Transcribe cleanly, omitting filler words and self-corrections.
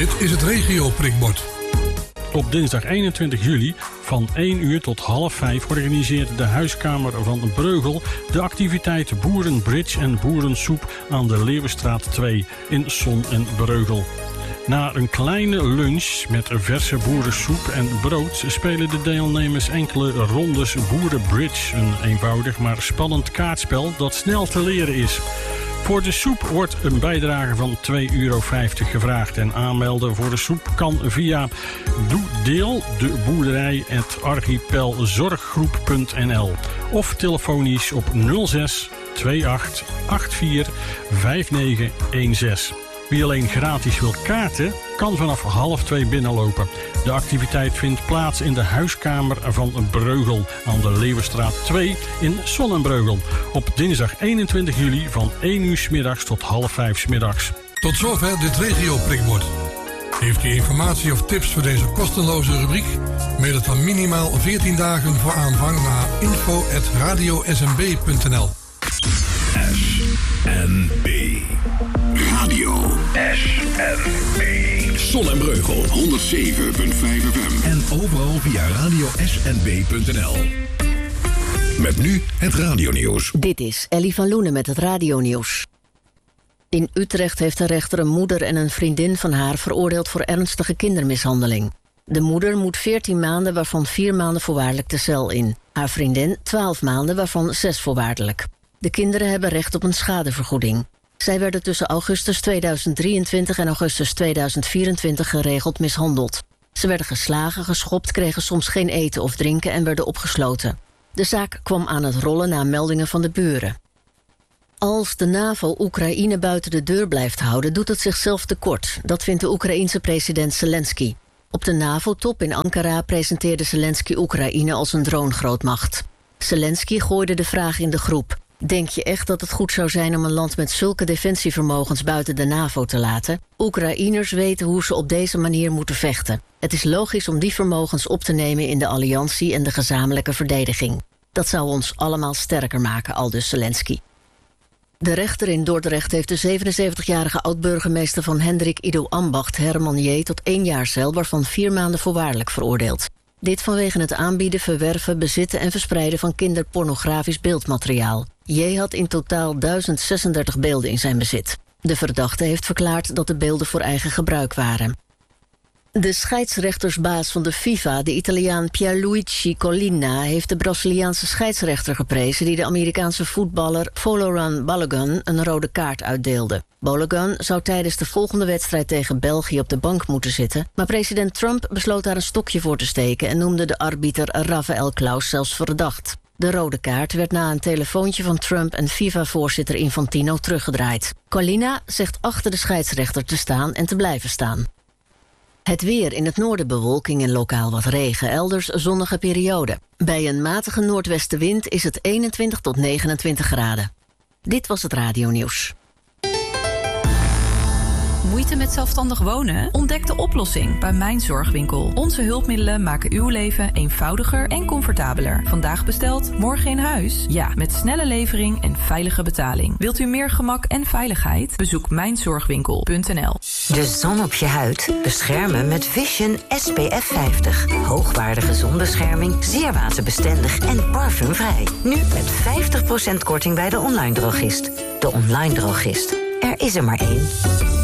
Dit is het regio-prikbord. Op dinsdag 21 juli van 1 uur tot 4:30 organiseert de Huiskamer van Breugel de activiteit Boerenbridge en Boerensoep aan de Leeuwenstraat 2 in Son en Breugel. Na een kleine lunch met verse boerensoep en brood spelen de deelnemers enkele rondes Boerenbridge, een eenvoudig maar spannend kaartspel dat snel te leren is. Voor de soep wordt een bijdrage van €2,50 gevraagd en aanmelden voor de soep kan via doedeeldeBoerderij@archipelzorggroep.nl of telefonisch op 06 28 84 5916. Wie alleen gratis wil kaarten, kan vanaf 1:30 binnenlopen. De activiteit vindt plaats in de Huiskamer van Breugel aan de Leeuwenstraat 2 in Sonnenbreugel. Op dinsdag 21 juli van 1 uur 's middags tot 4:30 's middags. Tot zover dit regio-prikbord. Heeft u informatie of tips voor deze kostenloze rubriek? Mail het dan minimaal 14 dagen voor aanvang naar info@radiosnb.nl. SNB. Radio SNB. Son en Breugel 107.5 FM. En overal via radiosnb.nl. Met nu het radionieuws. Dit is Ellie van Loenen met het radionieuws. In Utrecht heeft de rechter een moeder en een vriendin van haar veroordeeld voor ernstige kindermishandeling. De moeder moet 14 maanden, waarvan 4 maanden voorwaardelijk de cel in. Haar vriendin 12 maanden, waarvan 6 voorwaardelijk. De kinderen hebben recht op een schadevergoeding. Zij werden tussen augustus 2023 en augustus 2024 geregeld mishandeld. Ze werden geslagen, geschopt, kregen soms geen eten of drinken en werden opgesloten. De zaak kwam aan het rollen na meldingen van de buren. Als de NAVO Oekraïne buiten de deur blijft houden, doet het zichzelf tekort. Dat vindt de Oekraïense president Zelensky. Op de NAVO-top in Ankara presenteerde Zelensky Oekraïne als een dronegrootmacht. Zelensky gooide de vraag in de groep: denk je echt dat het goed zou zijn om een land met zulke defensievermogens buiten de NAVO te laten? Oekraïners weten hoe ze op deze manier moeten vechten. Het is logisch om die vermogens op te nemen in de alliantie en de gezamenlijke verdediging. Dat zou ons allemaal sterker maken, aldus Zelensky. De rechter in Dordrecht heeft de 77-jarige oud-burgemeester van Hendrik Ido Ambacht, Herman J., tot 1 jaar cel, waarvan 4 maanden voorwaardelijk veroordeeld. Dit vanwege het aanbieden, verwerven, bezitten en verspreiden van kinderpornografisch beeldmateriaal. J. had in totaal 1036 beelden in zijn bezit. De verdachte heeft verklaard dat de beelden voor eigen gebruik waren. De scheidsrechtersbaas van de FIFA, de Italiaan Pierluigi Collina, heeft de Braziliaanse scheidsrechter geprezen die de Amerikaanse voetballer Folarin Balogun een rode kaart uitdeelde. Balogun zou tijdens de volgende wedstrijd tegen België op de bank moeten zitten, maar president Trump besloot daar een stokje voor te steken en noemde de arbiter Rafael Claus zelfs verdacht. De rode kaart werd na een telefoontje van Trump en FIFA-voorzitter Infantino teruggedraaid. Collina zegt achter de scheidsrechter te staan en te blijven staan. Het weer: in het noorden bewolking en lokaal wat regen, elders zonnige periode. Bij een matige noordwestenwind is het 21 tot 29 graden. Dit was het radionieuws. Moeite met zelfstandig wonen? Ontdek de oplossing bij Mijn Zorgwinkel. Onze hulpmiddelen maken uw leven eenvoudiger en comfortabeler. Vandaag besteld, morgen in huis? Ja, met snelle levering en veilige betaling. Wilt u meer gemak en veiligheid? Bezoek mijnzorgwinkel.nl. De zon op je huid beschermen met Vision SPF 50. Hoogwaardige zonbescherming, zeer waterbestendig en parfumvrij. Nu met 50% korting bij de online drogist. De online drogist. Er is er maar één.